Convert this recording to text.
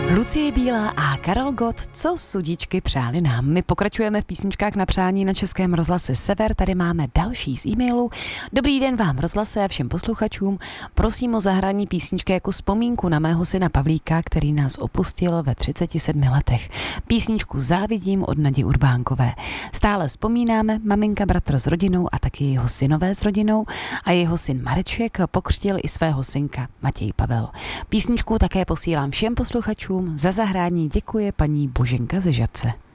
Lucie Bílá a Karel Gott, co sudičky přáli nám. My pokračujeme v písničkách na přání na Českém rozhlase Sever. Tady máme další z e-mailů. Dobrý den vám rozhlase a všem posluchačům. Prosím o zahrání písničky jako vzpomínku na mého syna Pavlíka, který nás opustil ve 37 letech. Písničku Závidím od Nadi Urbánkové. Stále vzpomínáme, maminka, bratr s rodinou a taky jeho synové s rodinou a jeho syn Mareček pokřtil i svého synka Matěj Pavel. Písničku také posílám všem posluchačům. Za zahrání děkuje paní Boženka ze Žadce.